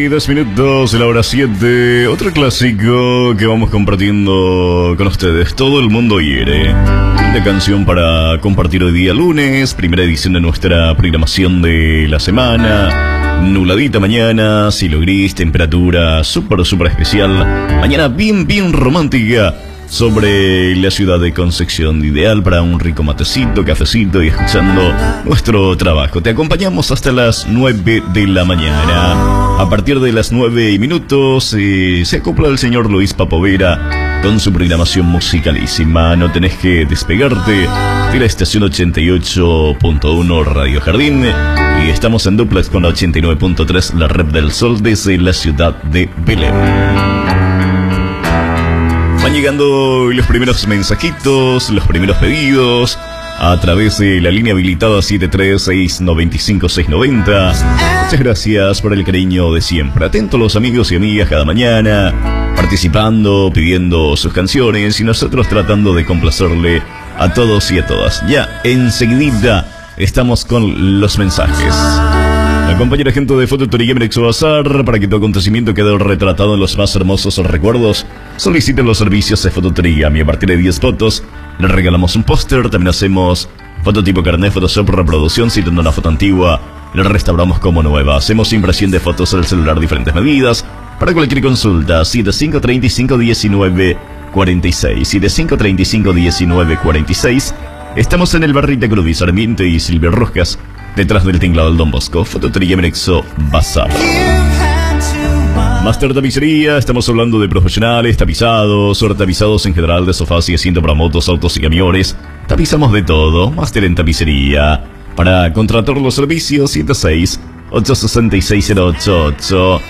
Y 2 minutos de la hora 7, otro clásico que vamos compartiendo con ustedes. Todo el mundo hiere. Una canción para compartir hoy día lunes, primera edición de nuestra programación de la semana. Nubladita mañana, cielo gris, temperatura súper especial. Mañana bien romántica sobre la ciudad de Concepción, ideal para un rico matecito, cafecito y escuchando nuestro trabajo. Te acompañamos hasta las 9 de la mañana. A partir de las 9:00 se acopla el señor Luis Papovera con su programación musicalísima. No tenés que despegarte de la estación 88.1 Radio Jardín. Y estamos en duplex con la 89.3, la Red del Sol, desde la ciudad de Belén. Van llegando los primeros mensajitos, los primeros pedidos a través de la línea habilitada 736-95-690. Muchas gracias por el cariño de siempre. Atentos los amigos y amigas cada mañana, participando, pidiendo sus canciones y nosotros tratando de complacerle a todos y a todas. Ya enseguida estamos con los mensajes. La compañera gente de Fototería Merexo Bazar, para que tu acontecimiento quede retratado en los más hermosos recuerdos, soliciten los servicios de Fototería. Y a partir de 10 fotos, le regalamos un póster. También hacemos fototipo carnet, Photoshop, reproducción. Si tiene una foto antigua, la restauramos como nueva. Hacemos impresión de fotos al celular, diferentes medidas. Para cualquier consulta, 7535-1946. 7535-1946. Estamos en el barrio de Cruz, Sarmiento y Silvia Rojas, detrás del tinglado del Don Bosco. Fototería Merexo Bazar. Master Tapicería, estamos hablando de profesionales, tapizados en general, de sofás y asientos para motos, autos y camiones. Tapizamos de todo. Master en Tapicería. Para contratar los servicios, 76-866-088.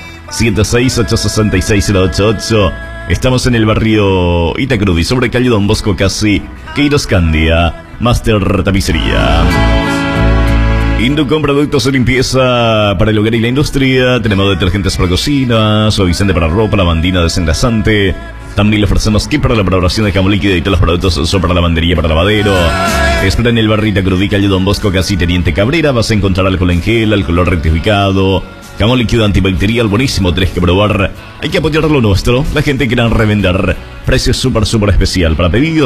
76-866-088. Estamos en el barrio Itacruz, sobre calle Don Bosco, casi Queiros Candia. Master Tapicería. Inducom, productos de limpieza para el hogar y la industria. Tenemos detergentes para cocina, suavizante para ropa, lavandina desengrasante. También le ofrecemos kit para la preparación de jamón líquido y todos los productos para lavandería, para lavadero. Espera en el barrita Crudí, calle Don Bosco, casi Teniente Cabrera. Vas a encontrar alcohol en gel, alcohol rectificado, jamón líquido antibacterial, buenísimo, tenés que probar. Hay que apoyar lo nuestro, la gente quiere revender. Precio súper especial para pedidos.